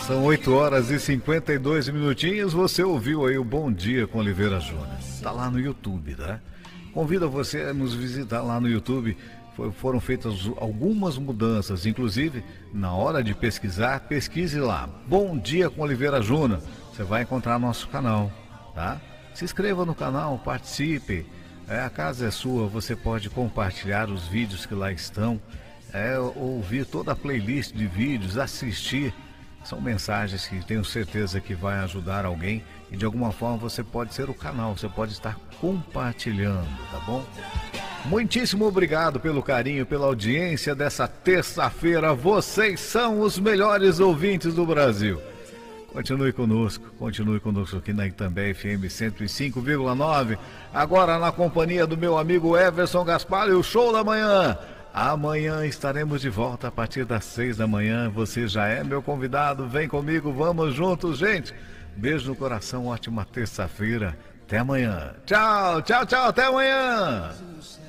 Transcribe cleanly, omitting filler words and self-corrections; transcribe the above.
São 8 horas e 52 minutinhos. Você ouviu aí o Bom Dia com Oliveira Júnior. Tá lá no YouTube, tá? Convido você a nos visitar lá no YouTube. Foram feitas algumas mudanças, inclusive na hora de pesquisar, pesquise lá. Bom Dia com Oliveira Júnior. Você vai encontrar nosso canal, tá? Se inscreva no canal, participe. A casa é sua, você pode compartilhar os vídeos que lá estão, ouvir toda a playlist de vídeos, assistir. São mensagens que tenho certeza que vai ajudar alguém e de alguma forma você pode ser o canal, você pode estar compartilhando, tá bom? Muitíssimo obrigado pelo carinho, pela audiência dessa terça-feira. Vocês são os melhores ouvintes do Brasil. Continue conosco aqui na Itambé FM 105,9. Agora na companhia do meu amigo Everson Gaspar e o Show da Manhã. Amanhã estaremos de volta a partir das 6 da manhã. Você já é meu convidado, vem comigo, vamos juntos, gente. Beijo no coração, ótima terça-feira. Até amanhã. Tchau, até amanhã.